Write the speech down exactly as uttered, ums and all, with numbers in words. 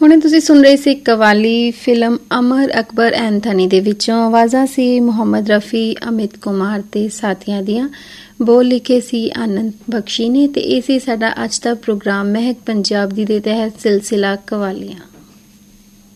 ਹੁਣੇ ਤੁਸੀਂ ਸੁਣ ਰਹੇ ਸੀ ਕਵਾਲੀ ਫਿਲਮ ਅਮਰ ਅਕਬਰ ਐਂਥਨੀ ਦੇ ਵਿੱਚੋਂ। ਆਵਾਜ਼ਾਂ ਸੀ ਮੁਹੰਮਦ ਰਫੀ, ਅਮਿਤ ਕੁਮਾਰ ਤੇ ਸਾਥੀਆਂ ਦੀਆਂ। ਬੋਲ ਲਿਖੇ ਸੀ ਆਨੰਦ ਬਖਸ਼ੀ ਨੇ। ਤੇ ਇਹ ਸੀ ਸਾਡਾ ਅੱਜ ਦਾ ਪ੍ਰੋਗਰਾਮ ਮਹਿਕ ਪੰਜਾਬ ਦੀ ਦੇ ਤਹਿਤ ਸਿਲਸਿਲਾ ਕਵਾਲੀਆਂ।